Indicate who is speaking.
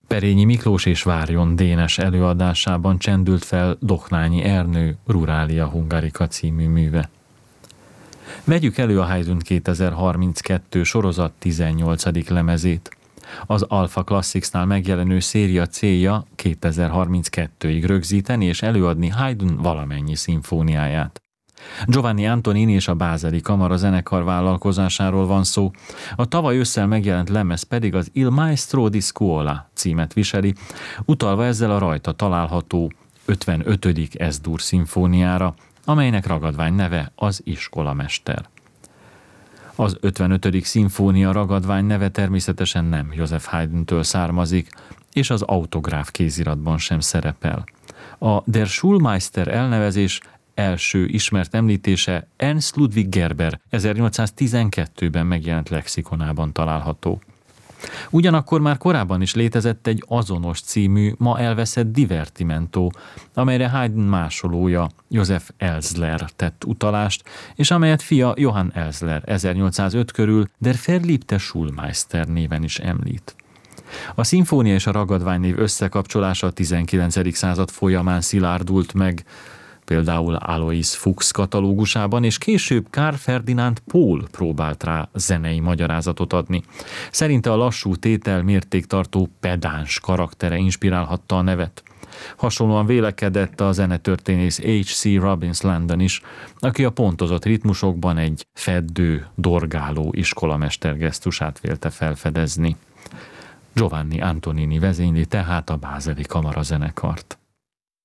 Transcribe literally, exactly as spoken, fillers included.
Speaker 1: Perényi Miklós és Várjon Dénes előadásában csendült fel Doknányi Ernő Ruralia Hungarica című műve. Vegyük elő a Haydn kétezer-harminckettő sorozat tizennyolcadik lemezét. Az Alpha Classicsnál megjelenő széria célja kétezer-harminckettőig rögzíteni és előadni Haydn valamennyi szimfóniáját. Giovanni Antonini és a Bázeli Kamara zenekar vállalkozásáról van szó, a tavaly ősszel megjelent lemez pedig az Il Maestro di Scuola címet viseli, utalva ezzel a rajta található ötvenötödik Es-dur szimfóniára, amelynek ragadvány neve az Iskolamester. Az ötvenötödik szimfónia ragadvány neve természetesen nem Joseph Haydntől származik, és az autográf kéziratban sem szerepel. A Der Schulmeister elnevezés első ismert említése Ernst Ludwig Gerber ezernyolcszáztizenkettőben megjelent lexikonában található. Ugyanakkor már korábban is létezett egy azonos című, ma elveszett divertimento, amelyre Haydn másolója Joseph Elzler tett utalást, és amelyet fia Johann Elzler ezernyolcszázöt körül Der verliebte Schulmeister néven is említ. A szimfónia és a ragadványnév összekapcsolása a tizenkilencedik század folyamán szilárdult meg, például Alois Fuchs katalógusában, és később Karl Ferdinand Pohl próbált rá zenei magyarázatot adni. Szerinte a lassú tétel mértéktartó pedáns karaktere inspirálhatta a nevet. Hasonlóan vélekedett a zenetörténész há cé Robbins Landon is, aki a pontozott ritmusokban egy feddő, dorgáló iskolamester gesztusát vélte felfedezni. Giovanni Antonini vezényli tehát a Bázeli Kamara zenekart.